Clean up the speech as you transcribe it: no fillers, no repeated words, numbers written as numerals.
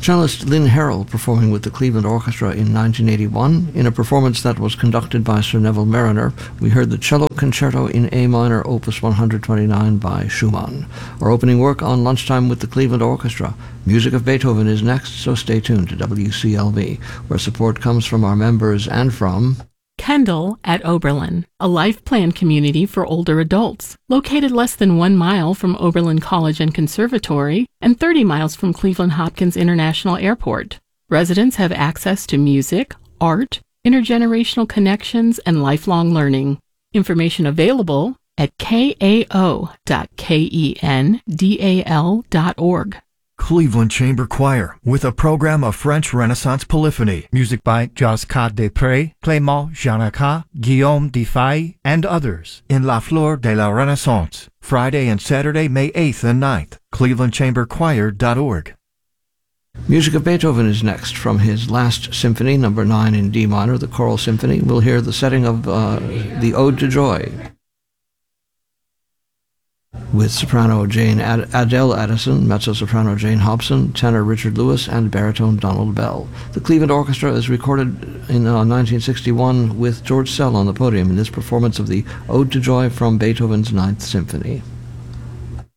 Cellist Lynn Harrell performing with the Cleveland Orchestra in 1981. In a performance that was conducted by Sir Neville Marriner, we heard the Cello Concerto in A minor, Opus 129 by Schumann. Our opening work on Lunchtime with the Cleveland Orchestra. Music of Beethoven is next, so stay tuned to WCLV, where support comes from our members and from Kendall at Oberlin, a life plan community for older adults, located less than 1 mile from Oberlin College and Conservatory and 30 miles from Cleveland Hopkins International Airport. Residents have access to music, art, intergenerational connections, and lifelong learning. Information available at kao.kendal.org. Cleveland Chamber Choir, with a program of French Renaissance polyphony. Music by Josquin Després, Clément Janaca, Guillaume Defay, and others. In La Fleur de la Renaissance. Friday and Saturday, May 8th and 9th. clevelandchamberchoir.org. Music of Beethoven is next. From his last symphony, number 9 in D minor, the Choral Symphony, we'll hear the setting of the Ode to Joy, with soprano Adele Addison, mezzo-soprano Jane Hobson, tenor Richard Lewis, and baritone Donald Bell. The Cleveland Orchestra is recorded in 1961 with George Sell on the podium in this performance of the Ode to Joy from Beethoven's Ninth Symphony.